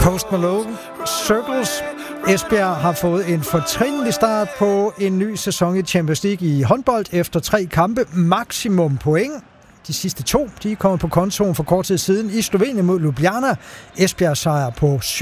Post Malone, Circles. Esbjerg har fået en fortrinlig start på en ny sæson i Champions League i håndbold efter 3 kampe. Maksimum point. De sidste 2, de er kommet på kontoen for kort tid siden i Slovenien mod Ljubljana. Esbjerg sejr på 37-31.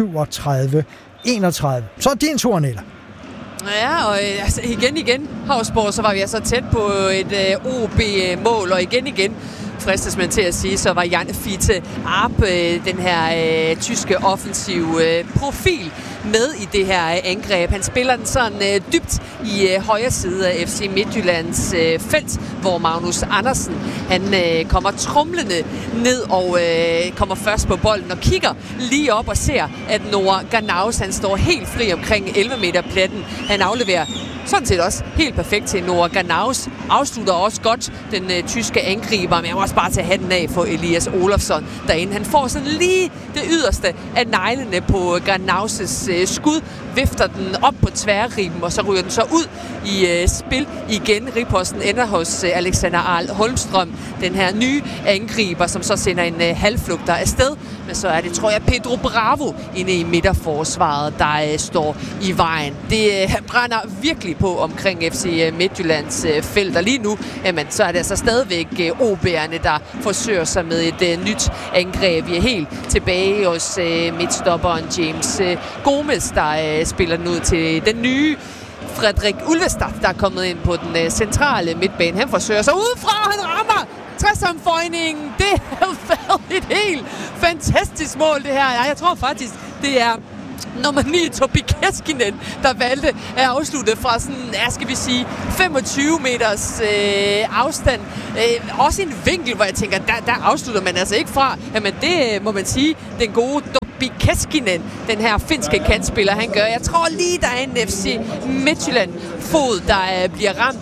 Så er din tur, Nella. Ja, og altså, igen, Havsborg, så var vi altså tæt på et OB-mål, og igen fristes man til at sige, så var Jan Fiete Arp, den her tyske offensiv profil, med i det her angreb. Han spiller den sådan dybt i højre side af FC Midtjyllands felt, hvor Magnus Andersen han kommer tromlende ned og kommer først på bolden og kigger lige op og ser, at Noah Ganaus, han står helt fri omkring 11 meter pletten. Han afleverer sådan set også helt perfekt til Noah Ganaus. Afslutter også godt den tyske angriber, men jeg må også bare tage hatten af for Elias Olofsson derinde. Han får sådan lige det yderste af neglene på Ganaus' skud, vifter den op på tværriben, og så ryger den så ud i spil igen. Riposten ender hos Alexander Arl Holmstrøm, den her nye angriber, som så sender en halvflugter afsted. Men så er det, tror jeg, Pedro Bravo inde i midterforsvaret, der står i vejen. Det brænder virkelig på omkring FC Midtjyllands felt, og lige nu, jamen, så er det altså stadigvæk OB'erne, der forsøger sig med et nyt angreb. Vi er helt tilbage hos midtstopperen James Gomes, der spiller den ud til den nye Frederik Ulvestad, der er kommet ind på den centrale midtbane. Han forsøger sig udefra, han rammer 60-omføjningen. Det har været et helt fantastisk mål, det her. Jeg tror faktisk, det er nummer 9, Topi Keskinen, der valgte at afslutte fra sådan, skal vi sige, 25 meters afstand. Også en vinkel, hvor jeg tænker, der afslutter man altså ikke fra. Jamen det må man sige, den gode Topi Keskinen, den her finske kantspiller, han gør. Jeg tror lige, der er en FC Midtjylland fod, der bliver ramt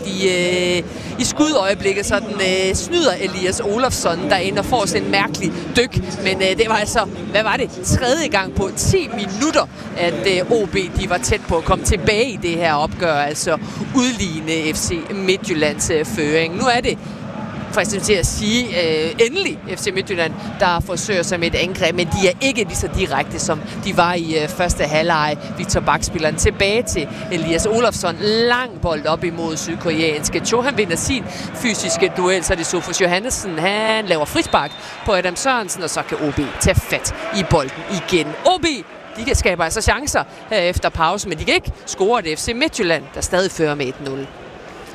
i skudøjeblikket, så den snyder Elias Olofsson derinde og får sådan en mærkelig dyk. Men det var altså, hvad var det, 3. gang på 10 minutter, at OB de var tæt på at komme tilbage i det her opgør, altså udligne FC Midtjyllands føring. Nu er det faktisk til at sige, endelig FC Midtjylland, der forsøger sig med et angreb, men de er ikke lige så direkte, som de var i første halvleg. Victor Bak spiller den tilbage til Elias Olofsson. Lang bold op imod sydkoreanske Cho. Han vinder sin fysiske duel, så er det Sofus Johannesen. Han laver frispark på Adam Sørensen, og så kan OB tage fat i bolden igen. OB, de skaber altså chancer her efter pause, men de kan ikke score det FC Midtjylland, der stadig fører med 1-0.